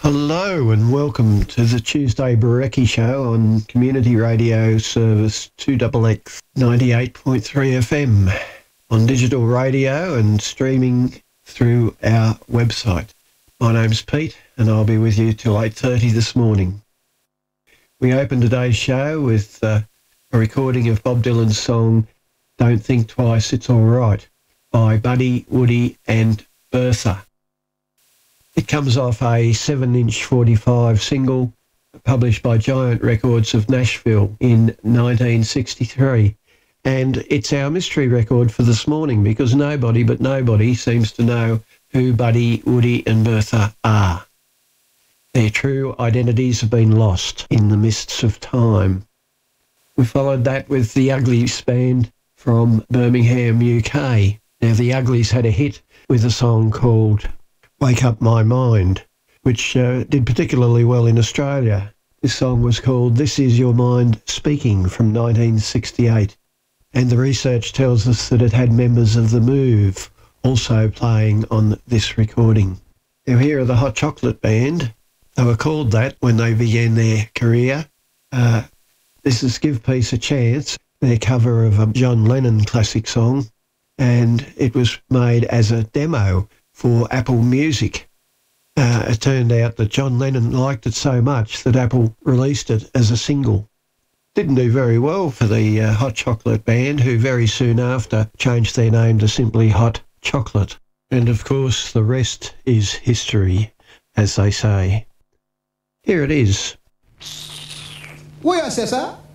Hello and welcome to the Tuesday Barecki Show on Community Radio Service 2XX 98.3 FM on digital radio and streaming through our website. My name's Pete and I'll be with you till 8:30 this morning. We open today's show with a recording of Bob Dylan's song Don't Think Twice, It's All Right by Buddy, Woody and Bertha. It comes off a 7-inch 45 single published by Giant Records of Nashville in 1963. And it's our mystery record for this morning because nobody seems to know who Buddy, Woody and Bertha are. Their true identities have been lost in the mists of time. We followed that with the Uglies band from Birmingham, UK. Now, the Uglies had a hit with a song called Wake Up My Mind, which did particularly well in Australia. This song was called This Is Your Mind Speaking from 1968. And the research tells us that it had members of The Move also playing on this recording. Now, here are the Hot Chocolate Band. They were called that when they began their career. This is Give Peace a Chance, their cover of a John Lennon classic song, and it was made as a demo for Apple Music. It turned out that John Lennon liked it so much that Apple released it as a single. Didn't do very well for the Hot Chocolate Band, who very soon after changed their name to simply Hot Chocolate. And of course, the rest is history, as they say. Here it is. Oui, c'est ça.